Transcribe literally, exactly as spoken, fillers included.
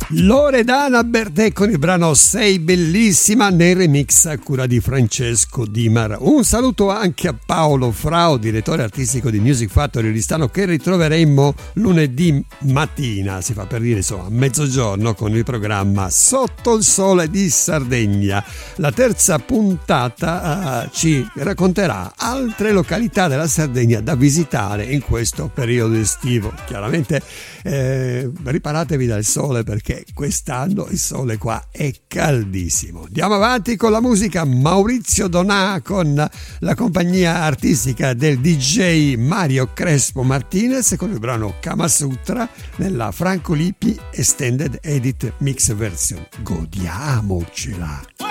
Loredana Bertè con il brano Sei bellissima nel remix a cura di Francesco Dimar. Un saluto anche a Paolo Frau, direttore artistico di Music Factory Oristano, che ritroveremo lunedì mattina, si fa per dire insomma a mezzogiorno, con il programma Sotto il Sole di Sardegna. La terza puntata uh, ci racconterà altre località della Sardegna da visitare in questo periodo estivo. Chiaramente eh, riparatevi dal sole, perché quest'anno il sole qua è caldissimo. Andiamo avanti con la musica. Maurizio Donà con la compagnia artistica del D J Mario Crespo Martinez con il brano Kama Sutra nella Franco Lippi Extended Edit Mix Version. Godiamocela.